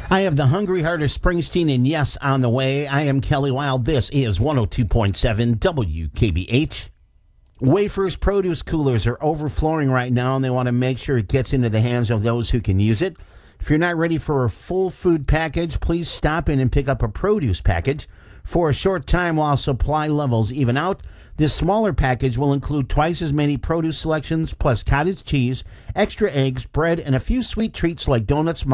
I have the Hungry Heart of Springsteen and Yes on the way. I am Kelly Wild. This is 102.7 WKBH. Wafers produce coolers are overflowing right now, and they want to make sure it gets into the hands of those who can use it. If you're not ready for a full food package, please stop in and pick up a produce package. For a short time while supply levels even out, this smaller package will include twice as many produce selections, plus cottage cheese, extra eggs, bread, and a few sweet treats like donuts,